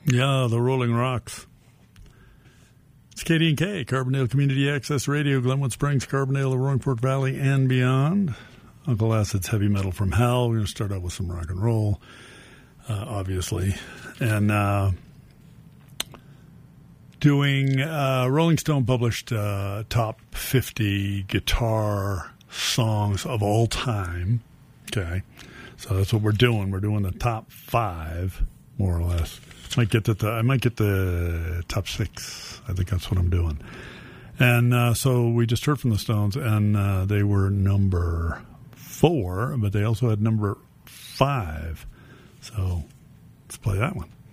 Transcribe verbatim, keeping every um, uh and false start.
Yeah, the Rolling Rocks. It's K D and K, Carbondale Community Access Radio, Glenwood Springs, Carbondale, the Roaringport Valley, and beyond. Uncle Acid's Heavy Metal from Hell. We're going to start out with some rock and roll, uh, obviously. And uh, doing, uh, Rolling Stone published uh, top fifty guitar songs of all time. Okay. So that's what we're doing. We're doing the top five, more or less. Might get the, I might get the top six. I think that's what I'm doing. And uh, so we just heard from the Stones, and uh, they were number four, but they also had number five. So let's play that one.